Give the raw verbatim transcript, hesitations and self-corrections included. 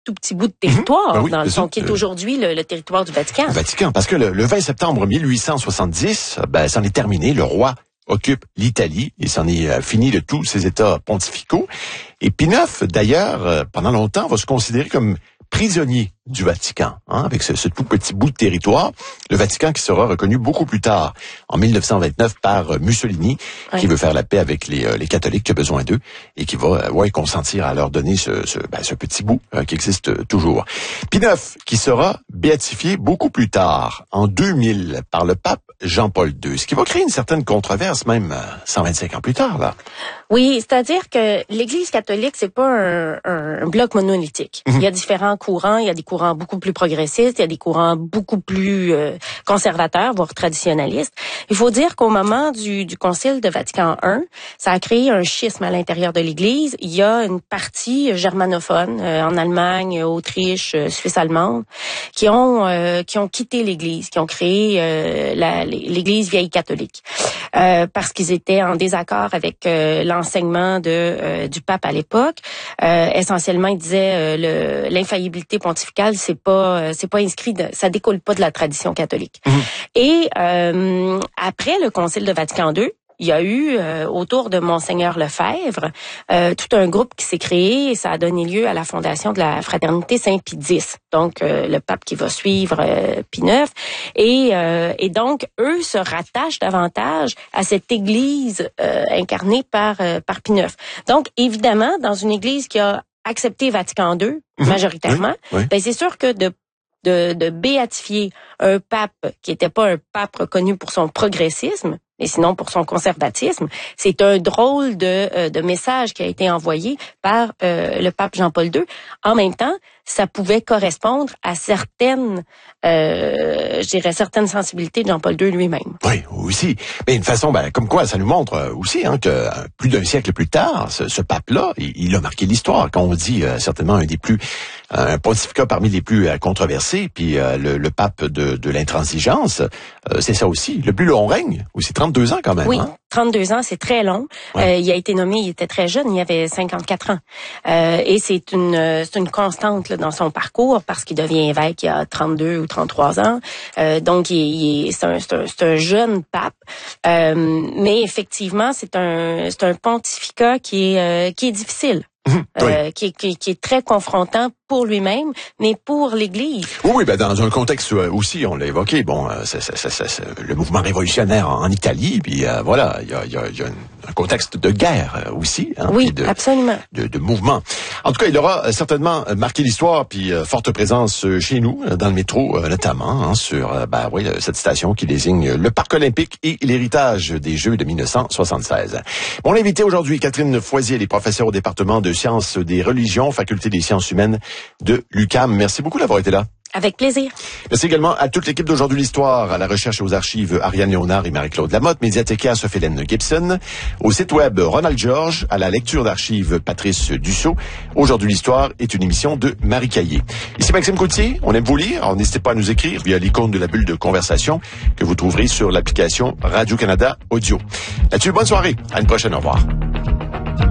Le Vatican, parce que le, le vingt septembre mille huit cent soixante-dix, ben, c'en est terminé. Le roi occupe l'Italie et c'en est euh, fini de tous ses états pontificaux. Et Pie neuf, d'ailleurs, euh, pendant longtemps, va se considérer comme prisonnier du Vatican, hein, avec ce, ce tout petit bout de territoire. Le Vatican qui sera reconnu beaucoup plus tard, en mille neuf cent vingt-neuf, par Mussolini, oui. qui veut faire la paix avec les, euh, les catholiques, qui a besoin d'eux, et qui va euh, ouais, consentir à leur donner ce, ce, ben, ce petit bout euh, qui existe euh, toujours. Pie neuf, qui sera béatifié beaucoup plus tard, en deux mille, par le pape Jean-Paul deux, ce qui va créer une certaine controverse, même euh, cent vingt-cinq ans plus tard, là. Oui, c'est-à-dire que l'Église catholique, c'est pas un, un, un bloc monolithique. Mm-hmm. Il y a différents courants, il y a des courants beaucoup plus progressistes, il y a des courants beaucoup plus euh, conservateurs, voire traditionnalistes. Il faut dire qu'au moment du, du Concile de Vatican un, ça a créé un schisme à l'intérieur de l'Église. Il y a une partie germanophone euh, en Allemagne, Autriche, euh, Suisse allemande, qui ont euh, qui ont quitté l'Église, qui ont créé euh, la, l'Église vieille catholique, euh, parce qu'ils étaient en désaccord avec euh, l'enseignement de euh, du pape à l'époque. Euh, essentiellement, il disait euh, le, l'infaillibilité pontificale, c'est pas euh, c'est pas inscrit, de, ça découle pas de la tradition catholique. Mmh. Et euh, après le Concile de Vatican deux, il y a eu, euh, autour de Monseigneur Lefebvre, euh, tout un groupe qui s'est créé et ça a donné lieu à la fondation de la Fraternité Saint-Pie X, donc euh, le pape qui va suivre euh, Pie neuf. Et, euh, et donc, eux se rattachent davantage à cette Église euh, incarnée par, euh, par Pie neuf. Donc, évidemment, dans une Église qui a accepté Vatican deux, mmh. majoritairement, oui, oui. ben c'est sûr que de de, de béatifier un pape qui n'était pas un pape reconnu pour son progressisme, mais sinon pour son conservatisme, c'est un drôle de, euh, de message qui a été envoyé par euh, le pape Jean-Paul deux. En même temps, ça pouvait correspondre à certaines, euh, je dirais, certaines sensibilités de Jean-Paul deux lui-même. Oui, aussi. Mais une façon, ben, comme quoi, ça nous montre aussi hein, que plus d'un siècle plus tard, ce, ce pape-là, il, il a marqué l'histoire. Quand on dit euh, certainement un des plus, un pontificat parmi les plus euh, controversés, puis euh, le, le pape de, de l'intransigeance, euh, c'est ça aussi. Le plus long règne, aussi trente-deux ans quand même. Oui, hein? trente-deux ans, c'est très long. Ouais. Euh, il a été nommé, il était très jeune, il avait cinquante-quatre ans. Euh, et c'est une, c'est une constante là, dans son parcours parce qu'il devient évêque il y a trente-deux ou trente-trois ans. Euh, donc, il, il, c'est, un, c'est, un, c'est un jeune pape. Euh, mais effectivement, c'est un, c'est un pontificat qui est, euh, qui est difficile. Mmh, euh, oui. qui, qui, qui est très confrontant pour lui-même, mais pour l'Église. Oui, oui, ben dans un contexte aussi, on l'a évoqué, bon, c'est, c'est, c'est, c'est, le mouvement révolutionnaire en Italie, puis euh, voilà, il y a, y a, y a un contexte de guerre aussi. Hein, oui, de, absolument. De, de mouvement. En tout cas, il aura certainement marqué l'histoire, puis euh, forte présence chez nous, dans le métro euh, notamment, hein, sur euh, ben, oui, cette station qui désigne le Parc olympique et l'héritage des Jeux de dix-neuf cent soixante-seize. Mon invité aujourd'hui, Catherine Foisier, elle est professeure au département de sciences des religions, faculté des sciences humaines de l'U Q A M. Merci beaucoup d'avoir été là. Avec plaisir. Merci également à toute l'équipe d'Aujourd'hui l'Histoire, à la recherche et aux archives Ariane Léonard et Marie-Claude Lamotte, médiathécaire Sophie-Hélène Gibson, au site web Ronald Georges, à la lecture d'archives Patrice Dussault. Aujourd'hui l'Histoire est une émission de Marie Caillé. Ici Maxime Coutier, on aime vous lire, alors n'hésitez pas à nous écrire via l'icône de la bulle de conversation que vous trouverez sur l'application Radio-Canada Audio. Là-dessus, bonne soirée, à une prochaine, au revoir.